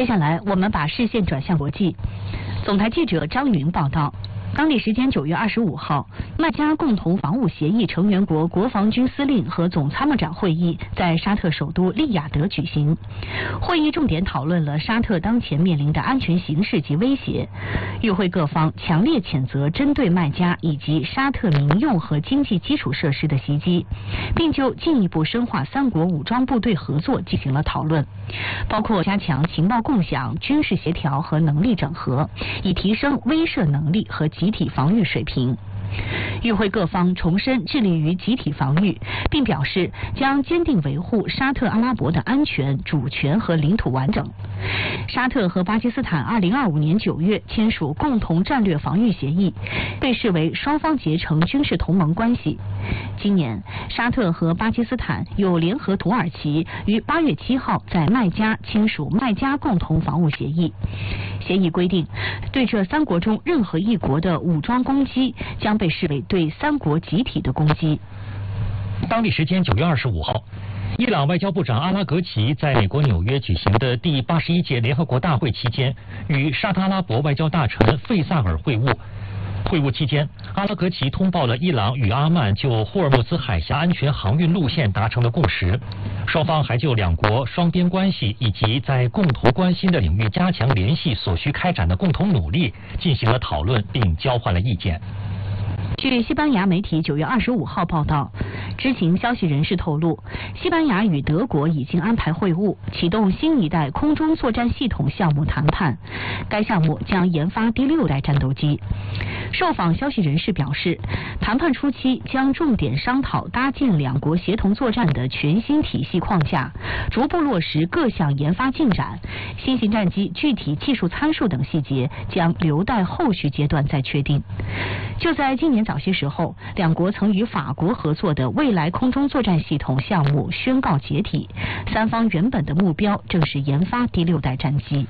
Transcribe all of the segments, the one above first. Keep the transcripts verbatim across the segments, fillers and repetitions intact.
接下来，我们把视线转向国际。总台记者张云报道。当地时间九月二十五号，麦加共同防务协议成员国国防军司令和总参谋长会议在沙特首都利雅得举行。会议重点讨论了沙特当前面临的安全形势及威胁。与会各方强烈谴责针对麦加以及沙特民用和经济基础设施的袭击，并就进一步深化三国武装部队合作进行了讨论，包括加强情报共享、军事协调和能力整合，以提升威慑能力和集体防御水平。与会各方重申致力于集体防御，并表示将坚定维护沙特阿拉伯的安全、主权和领土完整。沙特和巴基斯坦二零二五年九月签署共同战略防御协议，被视为双方结成军事同盟关系。今年，沙特和巴基斯坦又联合土耳其于八月七号在麦加签署麦加共同防务协议。协议规定，对这三国中任何一国的武装攻击将被视为对三国集体的攻击。 当地时间九月二十五号，伊朗外交部长阿拉格齐在美国纽约举行的第八十一届联合国大会期间，与沙特阿拉伯外交大臣费萨尔会晤。会晤期间，阿拉格齐通报了伊朗与阿曼就霍尔木兹海峡安全航运路线达成的共识，双方还就两国双边关系以及在共同关心的领域加强联系所需开展的共同努力进行了讨论，并交换了意见。 据西班牙媒体九月二十五号报道，知情消息人士透露，西班牙与德国已经安排会晤，启动新一代空中作战系统项目谈判。该项目将研发第六代战斗机。受访消息人士表示，谈判初期将重点商讨搭建两国协同作战的全新体系框架，逐步落实各项研发进展。新型战机具体技术参数等细节将留待后续阶段再确定。就在今年早些时候，两国曾与法国合作的未来空中作战系统项目宣告解体，三方原本的目标正是研发第六代战机。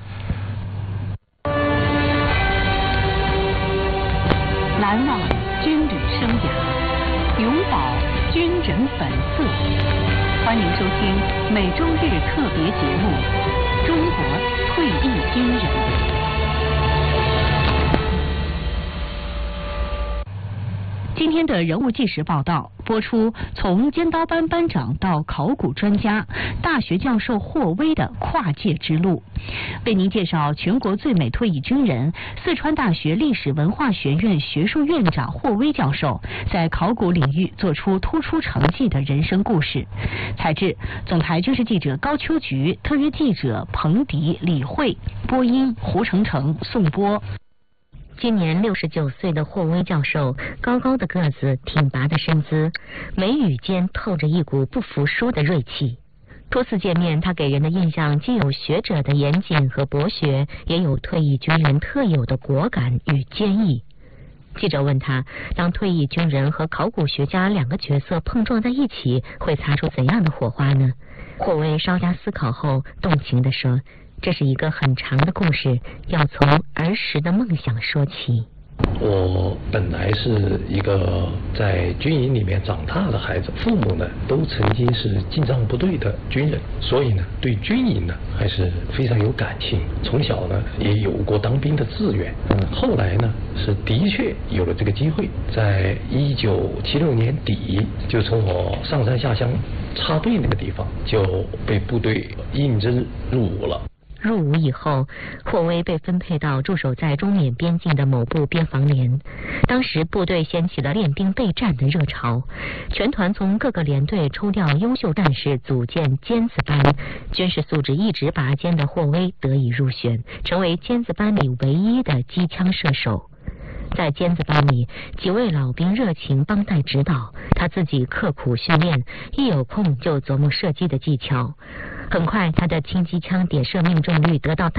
难忘军旅生涯，永葆军人本色。欢迎收听每周日特别节目《中国退役军人》。今天的人物纪实报道播出，从尖刀班班长到考古专家、大学教授霍威的跨界之路，为您介绍全国最美退役军人、四川大学历史文化学院学术院长霍威教授在考古领域做出突出成绩的人生故事。采制总台军事记者高秋菊，特约记者彭迪、李慧，播音胡成成、宋波。 今年六十九岁的霍威教授，高高的个子，挺拔的身姿，眉宇间透着一股不服输的锐气。初次见面，他给人的印象既有学者的严谨和博学，也有退役军人特有的果敢与坚毅。记者问他，当退役军人和考古学家两个角色碰撞在一起，会擦出怎样的火花呢？霍威稍加思考后，动情地说，这是一个很长的故事，要从儿时的梦想说起。 我本来是一个在军营里面长大的孩子，父母呢都曾经是进藏部队的军人，所以呢对军营呢还是非常有感情。从小呢也有过当兵的志愿，嗯，后来呢是的确有了这个机会，在一九七六年底，就从我上山下乡插队那个地方就被部队应征入伍了。 入伍以后，霍威被分配到驻守在中缅边境的某部边防连。当时部队掀起了练兵备战的热潮，全团从各个连队抽调优秀战士组建尖子班，军事素质一直拔尖的霍威得以入选，成为尖子班里唯一的机枪射手。在尖子班里，几位老兵热情帮带指导，他自己刻苦训练，一有空就琢磨射击的技巧。很快，他的轻机枪点射命中率得到大